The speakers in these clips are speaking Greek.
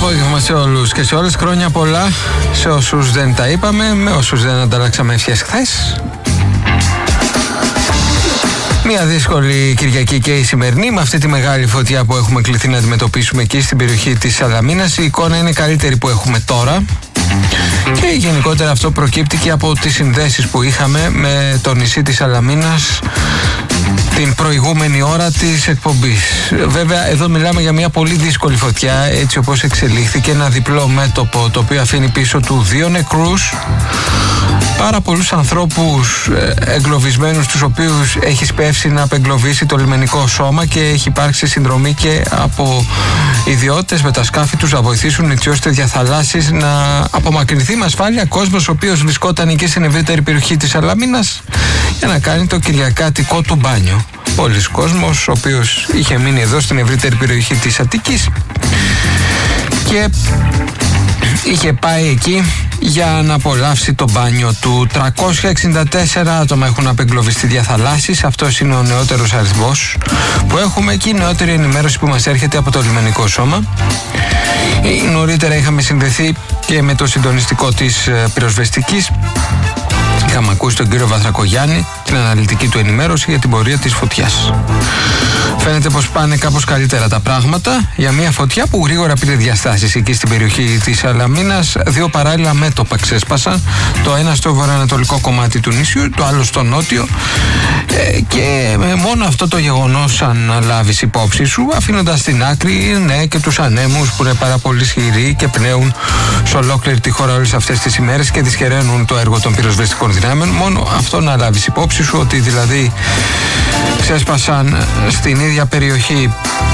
απόγευμα σε όλους και σε όλες. Χρόνια πολλά σε όσους δεν τα είπαμε, με όσους δεν ανταλλάξαμε ευχές χθες. Μια δύσκολη Κυριακή και η σημερινή, με αυτή τη μεγάλη φωτιά που έχουμε κληθεί να αντιμετωπίσουμε εκεί στην περιοχή της Σαλαμίνας. Η εικόνα είναι καλύτερη που έχουμε τώρα. Και γενικότερα αυτό προκύπτει και από τις συνδέσεις που είχαμε με το νησί της Σαλαμίνας την προηγούμενη ώρα της εκπομπής. Βέβαια εδώ μιλάμε για μια πολύ δύσκολη φωτιά, έτσι όπως εξελίχθηκε, ένα διπλό μέτωπο το οποίο αφήνει πίσω του 2 νεκρούς, πάρα πολλούς ανθρώπους εγκλωβισμένους, τους οποίους έχει σπεύσει να απεγκλωβίσει το λιμενικό σώμα και έχει υπάρξει συνδρομή και από ιδιώτες με τα σκάφη τους να βοηθήσουν έτσι ώστε διαθαλάσσεις να απομακρυνθεί με ασφάλεια κόσμος ο οποίος βρισκόταν εκεί στην ευρύτερη περιοχή της Σαλαμίνας για να κάνει το κυριακάτικο του μπάνιο. Πολλοί κόσμος ο οποίος είχε μείνει εδώ στην ευρύτερη περιοχή της Αττικής και είχε πάει εκεί για να απολαύσει το μπάνιο του. 364 άτομα έχουν απεγκλωβιστεί διαθαλάσσεις. Αυτός είναι ο νεότερος αριθμός που έχουμε και η νεότερη ενημέρωση που μας έρχεται από το λιμενικό σώμα. Νωρίτερα είχαμε συνδεθεί και με το συντονιστικό της πυροσβεστικής. Είχαμε ακούσει τον κύριο Βαθρακογιάννη, την αναλυτική του ενημέρωση για την πορεία της φωτιάς. Φαίνεται πως πάνε κάπως καλύτερα τα πράγματα για μια φωτιά που γρήγορα πήρε διαστάσεις εκεί στην περιοχή της Σαλαμίνας. 2 παράλληλα μέτωπα ξέσπασαν, το ένα στο βορειοανατολικό κομμάτι του νησιού, το άλλο στο νότιο, και μόνο αυτό το γεγονός, αν λάβεις υπόψη σου, αφήνοντας στην άκρη και τους ανέμους που είναι πάρα πολύ ισχυροί και πνέουν σε ολόκληρη τη χώρα όλες αυτές τις ημέρες και δυσχεραίνουν το έργο των πυροσβεστικών δυνάμεων. Μόνο αυτό να λάβεις υπόψη σου, ότι δηλαδή ξέσπασαν στην ίδια περιοχή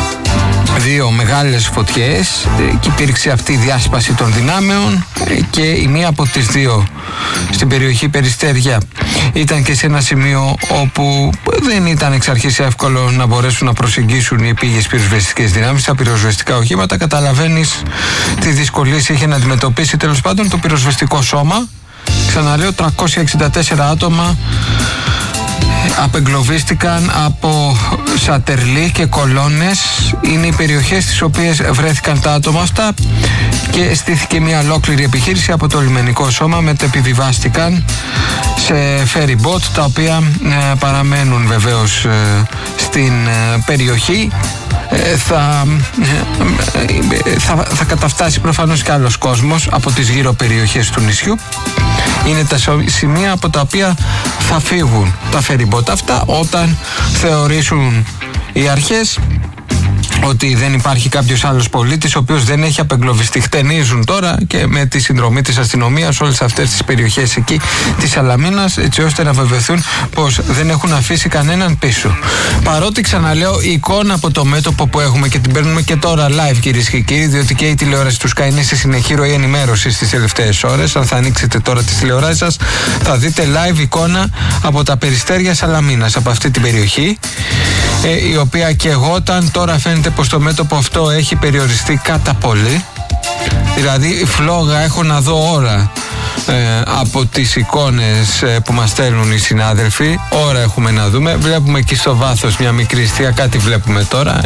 2 μεγάλες φωτιές και υπήρξε αυτή η διάσπαση των δυνάμεων και η μία από τις 2 στην περιοχή Περιστέρια ήταν και σε ένα σημείο όπου δεν ήταν εξ αρχής εύκολο να μπορέσουν να προσεγγίσουν οι επίγειες πυροσβεστικές δυνάμεις, τα πυροσβεστικά οχήματα. Καταλαβαίνεις τι δυσκολίες είχε να αντιμετωπίσει τέλος πάντων το πυροσβεστικό σώμα. Ξαναλέω, 364 άτομα απεγκλωβίστηκαν από Σατερλί και Κολόνες. Είναι οι περιοχές στις οποίες βρέθηκαν τα άτομα αυτά και στήθηκε μια ολόκληρη επιχείρηση από το λιμενικό σώμα. μετεπιβιβάστηκαν σε ferry boat, τα οποία παραμένουν βεβαίως στην περιοχή. Θα καταφτάσει προφανώς και άλλος κόσμος από τις γύρω περιοχές του νησιού. Είναι τα σημεία από τα οποία θα φύγουν τα ferry boat αυτά όταν θεωρήσουν οι αρχές ότι δεν υπάρχει κάποιος άλλος πολίτης ο οποίος δεν έχει απεγκλωβιστεί. Χτενίζουν τώρα και με τη συνδρομή της αστυνομίας όλες αυτές τις περιοχές εκεί της Σαλαμίνας, έτσι ώστε να βεβαιωθούν πως δεν έχουν αφήσει κανέναν πίσω. Παρότι, ξαναλέω, η εικόνα από το μέτωπο που έχουμε και την παίρνουμε και τώρα live, κυρίες και κύριοι, διότι και η τηλεόραση του Sky είναι σε συνεχή ροή ενημέρωση στις τελευταίες ώρες. Αν θα ανοίξετε τώρα τις τηλεοράσεις σας, θα δείτε live εικόνα από τα Περιστέρια Σαλαμίνας, από αυτή την περιοχή, η οποία και εγώταν. Τώρα φαίνεται πως το μέτωπο αυτό έχει περιοριστεί κατά πολύ. Δηλαδή φλόγα έχω να δω ώρα από τις εικόνες που μας στέλνουν οι συνάδελφοι. Ώρα έχουμε να δούμε. Βλέπουμε εκεί στο βάθος μια μικρή εστία, κάτι βλέπουμε τώρα.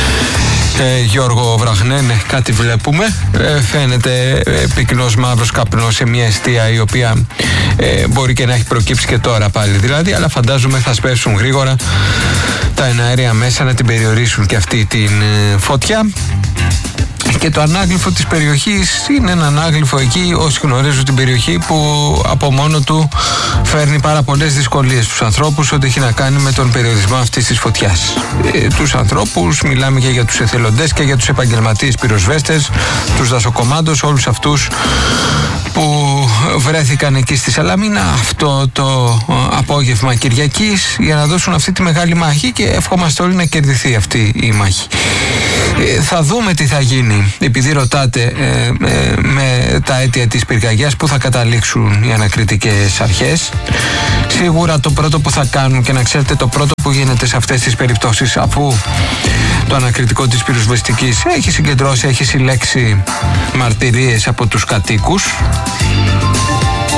Γιώργο Βραχνέ, κάτι βλέπουμε. Φαίνεται πυκνός μαύρος καπνός σε μια εστία η οποία μπορεί και να έχει προκύψει και τώρα πάλι δηλαδή, αλλά φαντάζομαι θα σπέσουν γρήγορα τα εναέρια μέσα να την περιορίσουν και αυτή την φωτιά. Και το ανάγλυφο της περιοχής είναι ένα ανάγλυφο εκεί, όσοι γνωρίζουν την περιοχή, που από μόνο του φέρνει πάρα πολλές δυσκολίες στους ανθρώπους, ό,τι έχει να κάνει με τον περιορισμό αυτής της φωτιάς. Τους ανθρώπους, μιλάμε και για τους εθελοντές και για τους επαγγελματίες πυροσβέστες, τους δασοκομάντους, όλους αυτούς που βρέθηκαν εκεί στη Σαλαμίνα αυτό το απόγευμα Κυριακής για να δώσουν αυτή τη μεγάλη μάχη, και ευχόμαστε όλοι να κερδιθεί αυτή η μάχη. Θα δούμε τι θα γίνει, επειδή ρωτάτε με τα αίτια της πυρκαγιάς που θα καταλήξουν οι ανακριτικές αρχές. Σίγουρα το πρώτο που θα κάνουν, και να ξέρετε το πρώτο που γίνεται σε αυτές τις περιπτώσεις, αφού το ανακριτικό της πυροσβεστικής έχει συγκεντρώσει, έχει συλλέξει μαρτυρίες από τους κατοίκους,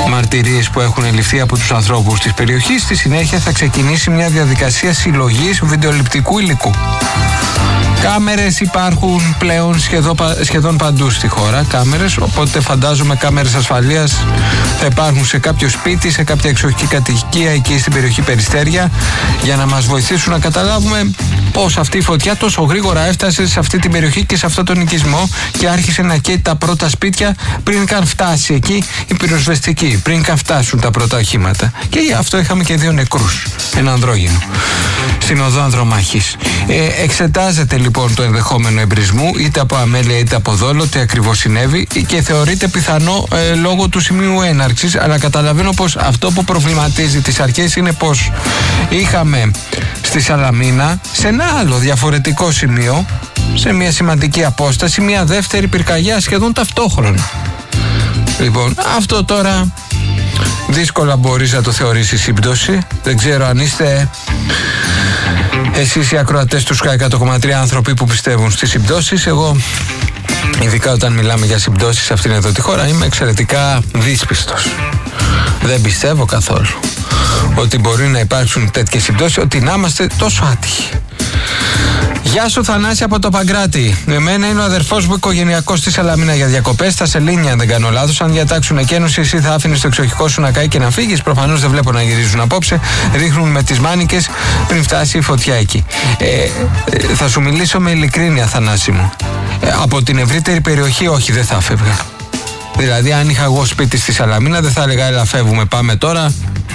μαρτυρίες που έχουν ληφθεί από τους ανθρώπους της περιοχής. Στη συνέχεια θα ξεκινήσει μια διαδικασία συλλογής βιντεοληπτικού υλικού. Κάμερες υπάρχουν πλέον σχεδόν παντού στη χώρα, κάμερες, οπότε φαντάζομαι κάμερες ασφαλείας θα υπάρχουν σε κάποιο σπίτι, σε κάποια εξοχική κατοικία εκεί στην περιοχή Περιστέρια, για να μας βοηθήσουν να καταλάβουμε πώς αυτή η φωτιά τόσο γρήγορα έφτασε σε αυτή την περιοχή και σε αυτόν τον οικισμό και άρχισε να καίει τα πρώτα σπίτια πριν καν φτάσει εκεί η πυροσβεστική, πριν καν φτάσουν τα πρώτα οχήματα. Και γι' αυτό είχαμε και 2 νεκρούς, ένα ανδρόγυνο, στην οδό Ανδρομάχης. Εξετάζεται λοιπόν το ενδεχόμενο εμπρισμού, είτε από αμέλεια είτε από δόλο, τι ακριβώς συνέβη, και θεωρείται πιθανό λόγω του σημείου έναρξης. Αλλά καταλαβαίνω πως αυτό που προβληματίζει τις αρχές είναι πως είχαμε στη Σαλαμίνα, σε ένα άλλο διαφορετικό σημείο, σε μια σημαντική απόσταση, μια δεύτερη πυρκαγιά σχεδόν ταυτόχρονα. Λοιπόν, αυτό τώρα δύσκολα μπορείς να το θεωρήσεις σύμπτωση. Δεν ξέρω αν είστε εσείς οι ακροατές του Sky 100,3 άνθρωποι που πιστεύουν στις συμπτώσεις. Εγώ, ειδικά όταν μιλάμε για συμπτώσεις σε αυτήν εδώ τη χώρα, είμαι εξαιρετικά δύσπιστος. Δεν πιστεύω καθόλου ότι μπορεί να υπάρξουν τέτοιες συμπτώσεις, ότι να είμαστε τόσο άτυχοι. Γεια σου Θανάση από το Παγκράτη. Εμένα είναι ο αδερφός μου οικογενειακός στη Σαλαμίνα για διακοπές στα Σελήνια, αν δεν κάνω λάθος. Αν διατάξουν εκένωση, εσύ θα άφηνες το εξοχικό σου να καεί και να φύγεις? Προφανώς δεν βλέπω να γυρίζουν απόψε. Ρίχνουν με τις μάνικες πριν φτάσει η φωτιά εκεί. Θα σου μιλήσω με ειλικρίνεια, Θανάση μου. Από την ευρύτερη περιοχή, όχι, δεν θα φεύγα. Δηλαδή, αν είχα εγώ σπίτι στη Σαλαμίνα, δεν θα έλεγα έλα φεύγουμε, πάμε τώρα.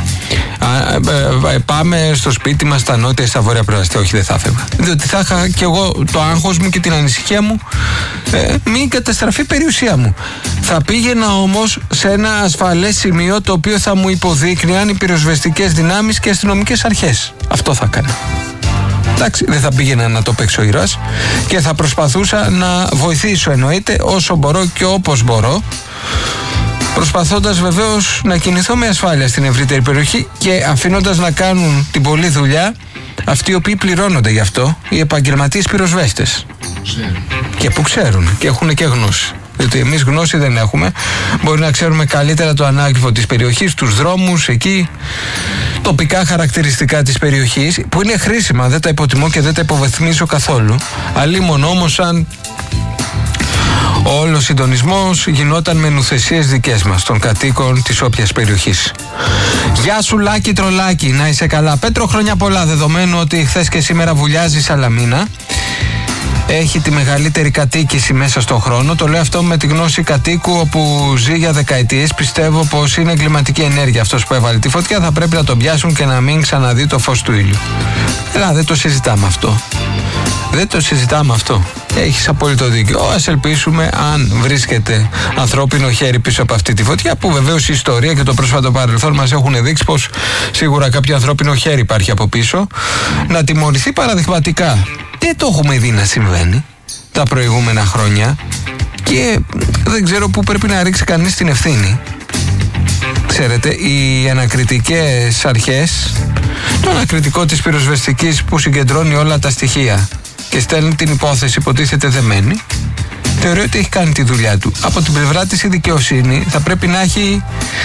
Πάμε στο σπίτι μας στα νότια ή στα βόρεια προαστία. Όχι, δεν θα έφευγα. Διότι θα είχα και εγώ το άγχος μου και την ανησυχία μου μην καταστραφεί η περιουσία μου. Θα πήγαινα όμως σε ένα ασφαλές σημείο, το οποίο θα μου υποδείκνυαν οι πυροσβεστικές δυνάμεις και αστυνομικές αρχές. Αυτό θα έκανα. Εντάξει, δεν θα πήγαινα να το παίξω ήρωας και θα προσπαθούσα να βοηθήσω, εννοείται, όσο μπορώ και όπως μπορώ, προσπαθώντας βεβαίως να κινηθώ με ασφάλεια στην ευρύτερη περιοχή και αφήνοντας να κάνουν την πολλή δουλειά αυτοί οι οποίοι πληρώνονται γι' αυτό, οι επαγγελματίες πυροσβέστες. Και που ξέρουν και έχουν και γνώση. Διότι εμείς γνώση δεν έχουμε. Μπορεί να ξέρουμε καλύτερα το ανάγλυφο της περιοχής, τους δρόμους εκεί, τοπικά χαρακτηριστικά της περιοχής, που είναι χρήσιμα, δεν τα υποτιμώ και δεν τα υποβαθμίζω καθόλου. Αλίμονο όμως αν όλος ο συντονισμός γινόταν με νουθεσίες δικές μας, των κατοίκων της όποιας περιοχής. Γεια σου Λάκη Τρολάκη, να είσαι καλά. Πέτρο, χρόνια πολλά, δεδομένου ότι χθες και σήμερα βουλιάζει η Σαλαμίνα. Έχει τη μεγαλύτερη κατοίκηση μέσα στον χρόνο. Το λέω αυτό με τη γνώση κατοίκου όπου ζει για δεκαετίες. Πιστεύω πως είναι εγκληματική ενέργεια αυτός που έβαλε τη φωτιά. Θα πρέπει να τον πιάσουν και να μην ξαναδεί το φως του ήλιου. Δεν το συζητάμε αυτό. Δεν το συζητάμε αυτό. Έχεις απόλυτο δίκιο. Ας ελπίσουμε, αν βρίσκεται ανθρώπινο χέρι πίσω από αυτή τη φωτιά, που βεβαίως η ιστορία και το πρόσφατο παρελθόν μας έχουν δείξει πως σίγουρα κάποιο ανθρώπινο χέρι υπάρχει από πίσω, να τιμωρηθεί παραδειγματικά. Δεν το έχουμε δει να συμβαίνει τα προηγούμενα χρόνια και δεν ξέρω πού πρέπει να ρίξει κανείς την ευθύνη. Ξέρετε, οι ανακριτικές αρχές, το ανακριτικό της πυροσβεστικής που συγκεντρώνει όλα τα στοιχεία και στέλνει την υπόθεση, υποτίθεται δεμένη, θεωρεί ότι έχει κάνει τη δουλειά του. Από την πλευρά της η δικαιοσύνη θα πρέπει να έχει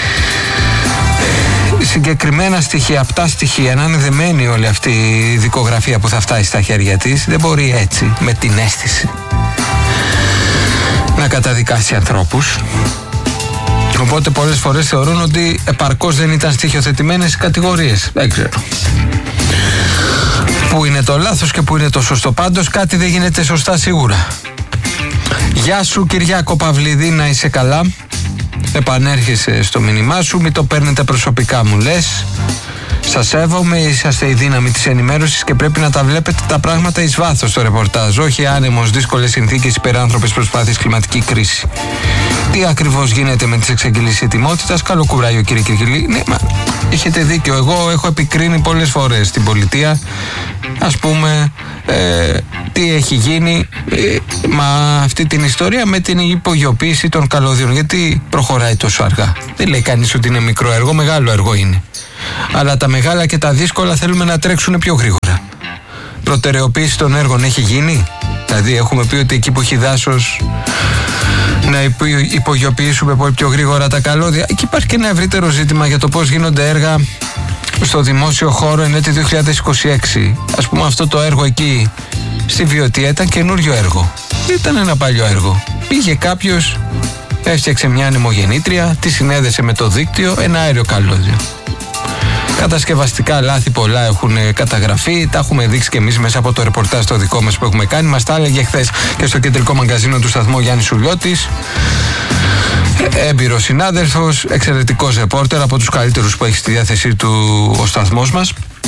συγκεκριμένα στοιχεία, απτά στοιχεία, να είναι δεμένη όλη αυτή η δικογραφία που θα φτάσει στα χέρια της. Δεν μπορεί έτσι, με την αίσθηση, να καταδικάσει ανθρώπους. Οπότε πολλές φορές θεωρούν ότι επαρκώς δεν ήταν στοιχειοθετημένες οι κατηγορίες. Δεν ξέρω πού είναι το λάθος και πού είναι το σωστό. Πάντως κάτι δεν γίνεται σωστά σίγουρα. Γεια σου Κυριάκο Παυλίδη, να είσαι καλά. Επανέρχεσαι στο μήνυμά σου, μην το παίρνετε προσωπικά, μου λες. Σας σέβομαι, είσαστε η δύναμη της ενημέρωσης και πρέπει να τα βλέπετε τα πράγματα εις βάθος στο ρεπορτάζ. Όχι άνεμος, δύσκολες συνθήκες, υπεράνθρωπες προσπάθειες, κλιματική κρίση. Τι ακριβώς γίνεται με τις εξαγγελίες ετοιμότητας? Καλό κουράγιο κύριε Κυρκυλή. Ναι, μα έχετε δίκιο. Εγώ έχω επικρίνει πολλές φορές στην πολιτεία, ας πούμε, τι έχει γίνει με αυτή την ιστορία, με την υπογειοποίηση των καλώδιων. Γιατί προχωράει τόσο αργά? Δεν λέει κανείς ότι είναι μικρό έργο, μεγάλο έργο είναι. Αλλά τα μεγάλα και τα δύσκολα θέλουμε να τρέξουν πιο γρήγορα. Προτεραιοποίηση των έργων έχει γίνει? Δηλαδή έχουμε πει ότι εκεί που έχει δάσος να υπογειοποιήσουμε πολύ πιο γρήγορα τα καλώδια. Και υπάρχει και ένα ευρύτερο ζήτημα για το πώς γίνονται έργα στο δημόσιο χώρο εν έτη 2026. Ας πούμε, αυτό το έργο εκεί στη Βιωτία ήταν καινούριο έργο. Ήταν ένα παλιό έργο. Πήγε κάποιος, έφτιαξε μια ανεμογεννήτρια, τη συνέδεσε με το δίκτυο, ένα αέριο καλώδιο. Κατασκευαστικά λάθη πολλά έχουν καταγραφεί, τα έχουμε δείξει και εμείς μέσα από το ρεπορτάζ το δικό μας που έχουμε κάνει. Μας τα έλεγε χθες και στο κεντρικό μαγκαζίνο του σταθμού Γιάννης Σουλιώτης. Έμπειρος συνάδελφος, εξαιρετικός ρεπόρτερ, από τους καλύτερους που έχει στη διάθεσή του ο σταθμός μας.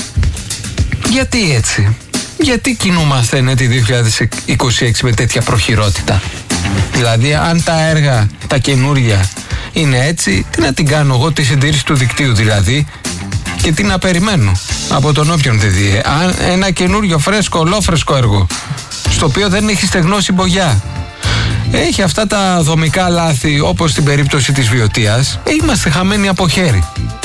Γιατί έτσι? Γιατί κινούμαστε εν έτη 2026 με τέτοια προχειρότητα? Δηλαδή, αν τα έργα, τα καινούρια είναι έτσι, τι να την κάνω εγώ, τη συντήρηση του δικτύου δηλαδή, και τι να περιμένω από τον όποιον δεν δει? Ένα καινούριο φρέσκο, ολόφρεσκο έργο, στο οποίο δεν έχει στεγνώσει μπογιά, έχει αυτά τα δομικά λάθη, όπως στην περίπτωση της Βιωτίας, είμαστε χαμένοι από χέρι.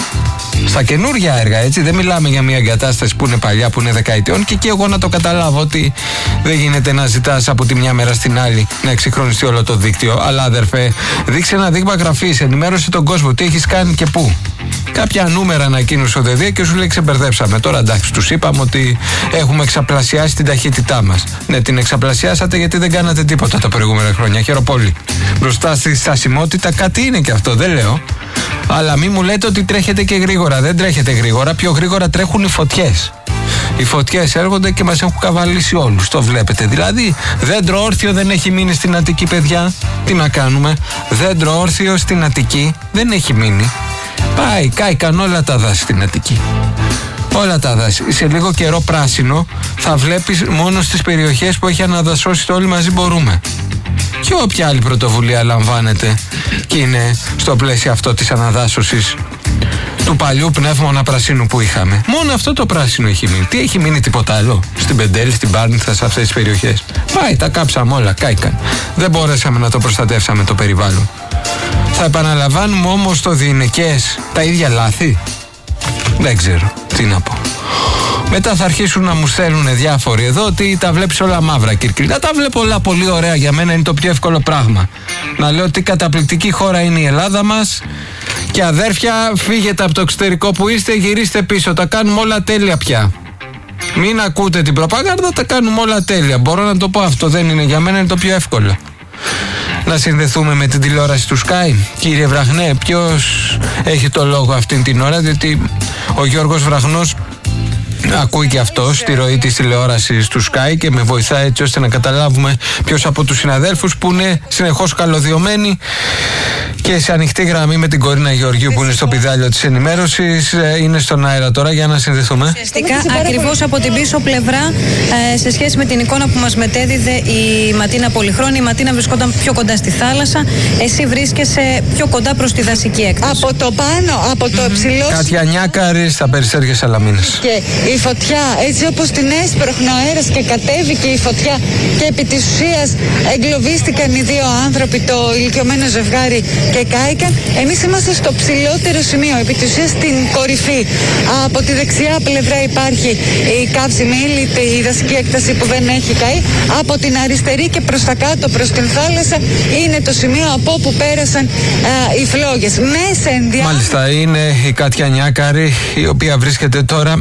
Στα καινούργια έργα, έτσι, δεν μιλάμε για μια εγκατάσταση που είναι παλιά, που είναι δεκαετιών, και εγώ να το καταλάβω ότι δεν γίνεται να ζητάς από τη μια μέρα στην άλλη να εξυγχρονιστεί όλο το δίκτυο. Αλλά αδερφέ, δείξε ένα δείγμα γραφής, ενημέρωσε τον κόσμο τι έχεις κάνει και πού. Κάποια νούμερα ανακοίνωσε ο ΔΕΔΙΑ και σου λέει ξεμπερδέψαμε. Τώρα εντάξει, τους είπαμε ότι έχουμε εξαπλασιάσει την ταχύτητά μας. Ναι, την εξαπλασιάσατε γιατί δεν κάνατε τίποτα τα προηγούμενα χρόνια. Χαίρομαι πολύ. Μπροστά στη στασιμότητα κάτι είναι και αυτό, δεν λέω. Αλλά μη μου λέτε ότι τρέχετε και γρήγορα. Δεν τρέχετε γρήγορα. Πιο γρήγορα τρέχουν οι φωτιές. Οι φωτιές έρχονται και μας έχουν καβαλήσει όλους. Το βλέπετε. Δηλαδή, δέντρο όρθιο δεν έχει μείνει στην Αττική, παιδιά. Τι να κάνουμε? Δέντρο όρθιο στην Αττική δεν έχει μείνει. Πάει, κάηκαν όλα τα δάση στην Αττική. Όλα τα δάση. Σε λίγο καιρό πράσινο θα βλέπεις μόνο στις περιοχές που έχει αναδασώσει το Όλοι Μαζί Μπορούμε. Και όποια άλλη πρωτοβουλία λαμβάνεται και είναι στο πλαίσιο αυτό της αναδάσωσης του παλιού πνεύμονα πρασίνου που είχαμε. Μόνο αυτό το πράσινο έχει μείνει. Τι έχει μείνει? Τίποτα άλλο? Στην Πεντέλη, στην Πάρνηθα, σε αυτές τις περιοχές. Πάει, τα κάψαμε όλα, κάηκαν. Δεν μπορέσαμε να το προστατεύσαμε το περιβάλλον. Θα επαναλαμβάνουμε όμως στο διηνεκές τα ίδια λάθη? Δεν ξέρω τι να πω. Μετά θα αρχίσουν να μου στέλνουν διάφοροι εδώ ότι τα βλέπεις όλα μαύρα, Κυρκυρίλα. Τα βλέπω όλα πολύ ωραία. Για μένα είναι το πιο εύκολο πράγμα. Να λέω τι καταπληκτική χώρα είναι η Ελλάδα μας. Και αδέρφια, φύγετε από το εξωτερικό που είστε, γυρίστε πίσω. Τα κάνουμε όλα τέλεια πια. Μην ακούτε την προπαγάνδα, τα κάνουμε όλα τέλεια. Μπορώ να το πω αυτό, δεν είναι? Για μένα είναι το πιο εύκολο. Να συνδεθούμε με την τηλεόραση του Sky. Κύριε Βραχνέ, ποιος έχει το λόγο αυτήν την ώρα? Διότι ο Γιώργος Βραχνός ακούει και αυτός τη ροή της τηλεόρασης του Sky και με βοηθάει έτσι ώστε να καταλάβουμε ποιος από τους συναδέλφους που είναι συνεχώς καλωδιωμένοι και σε ανοιχτή γραμμή με την Κορίνα Γεωργίου που είναι στο πηδάλιο της ενημέρωσης είναι στον αέρα τώρα. Για να συνδεθούμε. Ουσιαστικά ακριβώς από την πίσω πλευρά, σε σχέση με την εικόνα που μας μετέδιδε η Ματίνα Πολυχρόνη, η Ματίνα βρισκόταν πιο κοντά στη θάλασσα, εσύ βρίσκεσαι πιο κοντά προς τη δασική έκταση. Από το πάνω, από το ψηλό. Κάτια Νιάκαρη στα Περιστέρια Σαλαμίνας. Και η φωτιά, έτσι όπως την έσπρωχνε ο αέρας και κατέβηκε η φωτιά και επί της ουσίας εγκλωβίστηκαν οι δύο άνθρωποι, το ηλικιωμένο ζευγάρι, και κάηκαν. Εμείς είμαστε στο ψηλότερο σημείο, επί της ουσίας στην κορυφή. Από τη δεξιά πλευρά υπάρχει η καύσιμη ύλη, η δασική έκταση που δεν έχει καεί. Από την αριστερή και προς τα κάτω, προς την θάλασσα, είναι το σημείο από όπου πέρασαν οι φλόγες. Μάλιστα, είναι η Κάτια Νιάκαρη, η οποία βρίσκεται τώρα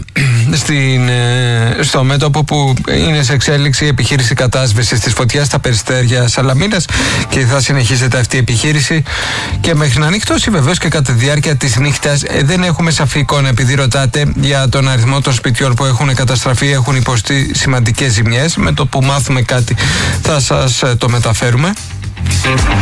στο μέτωπο που είναι σε εξέλιξη η επιχείρηση κατάσβεσης της φωτιάς στα Περιστέρια Σαλαμίνας και θα συνεχίζεται αυτή η επιχείρηση και μέχρι να ανοιχτώσει βεβαίως και κατά τη διάρκεια της νύχτας. Δεν έχουμε σαφή εικόνα, επειδή ρωτάτε για τον αριθμό των σπιτιών που έχουν καταστραφεί, έχουν υποστεί σημαντικές ζημιές. Με το που μάθουμε κάτι θα σας το μεταφέρουμε.